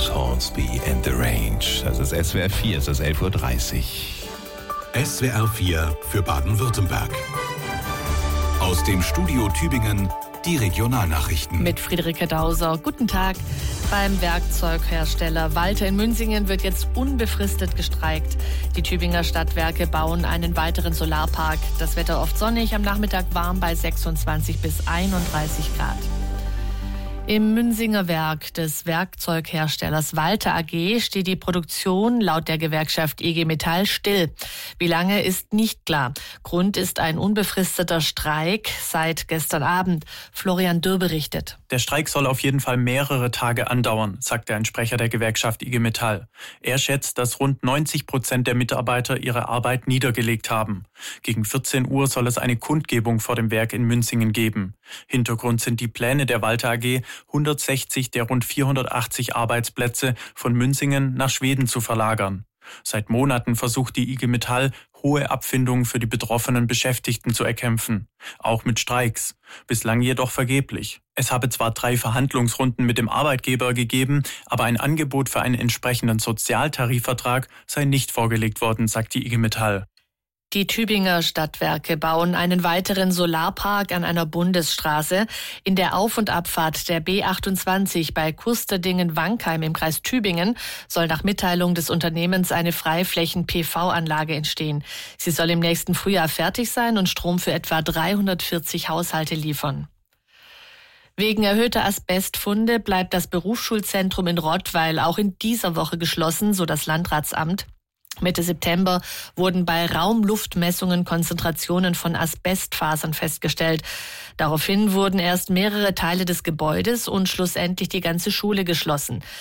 Bruce Hornsby and the Range. Das ist SWR 4, es ist 11.30 Uhr. SWR 4 für Baden-Württemberg. Aus dem Studio Tübingen die Regionalnachrichten. Mit Friederike Dauser. Guten Tag. Beim Werkzeughersteller Walter in Münzingen wird jetzt unbefristet gestreikt. Die Tübinger Stadtwerke bauen einen weiteren Solarpark. Das Wetter oft sonnig, am Nachmittag warm bei 26 bis 31 Grad. Im Münzinger Werk des Werkzeugherstellers Walter AG steht die Produktion laut der Gewerkschaft IG Metall still. Wie lange ist nicht klar. Grund ist ein unbefristeter Streik seit gestern Abend. Florian Dürr berichtet. Der Streik soll auf jeden Fall mehrere Tage andauern, sagte ein Sprecher der Gewerkschaft IG Metall. Er schätzt, dass rund 90% der Mitarbeiter ihre Arbeit niedergelegt haben. Gegen 14 Uhr soll es eine Kundgebung vor dem Werk in Münzingen geben. Hintergrund sind die Pläne der Walter AG, 160 der rund 480 Arbeitsplätze von Münzingen nach Schweden zu verlagern. Seit Monaten versucht die IG Metall, hohe Abfindungen für die betroffenen Beschäftigten zu erkämpfen, auch mit Streiks. Bislang jedoch vergeblich. Es habe zwar 3 Verhandlungsrunden mit dem Arbeitgeber gegeben, aber ein Angebot für einen entsprechenden Sozialtarifvertrag sei nicht vorgelegt worden, sagt die IG Metall. Die Tübinger Stadtwerke bauen einen weiteren Solarpark an einer Bundesstraße. In der Auf- und Abfahrt der B28 bei Kusterdingen-Wankheim im Kreis Tübingen soll nach Mitteilung des Unternehmens eine Freiflächen-PV-Anlage entstehen. Sie soll im nächsten Frühjahr fertig sein und Strom für etwa 340 Haushalte liefern. Wegen erhöhter Asbestfunde bleibt das Berufsschulzentrum in Rottweil auch in dieser Woche geschlossen, so das Landratsamt. Mitte September wurden bei Raumluftmessungen Konzentrationen von Asbestfasern festgestellt. Daraufhin wurden erst mehrere Teile des Gebäudes und schlussendlich die ganze Schule geschlossen.